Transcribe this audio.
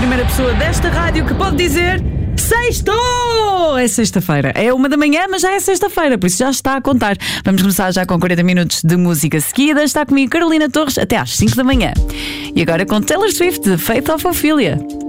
primeira pessoa desta rádio que pode dizer sextou! É sexta-feira. É 1 da manhã, mas já é sexta-feira, por isso já está a contar. Vamos começar já com 40 minutos de música seguida. Está comigo Carolina Torres até às 5 da manhã. E agora com Taylor Swift, de Faith of Ophelia.